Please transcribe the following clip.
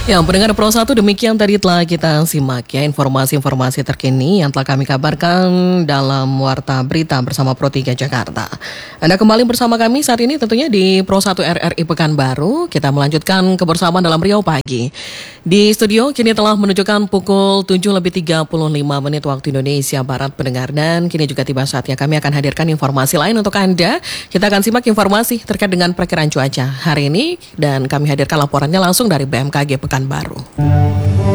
Ya, pendengar Pro 1, demikian tadi telah kita simak ya informasi-informasi terkini yang telah kami kabarkan dalam Warta Berita bersama Pro 3 Jakarta. Anda kembali bersama kami saat ini tentunya di Pro 1 RRI Pekanbaru. Kita melanjutkan kebersamaan dalam Riau Pagi. Di studio kini telah menunjukkan pukul 7:35 waktu Indonesia Barat, pendengar, dan kini juga tiba saatnya kami akan hadirkan informasi lain untuk Anda. Kita akan simak informasi terkait dengan perkiraan cuaca hari ini dan kami hadirkan laporannya langsung dari BMKG Pekanbaru.